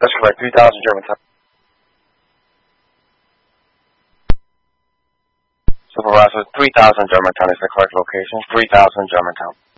That's correct. 3000 Germantown. Supervisor, 3000 Germantown is the correct location. 3000 Germantown.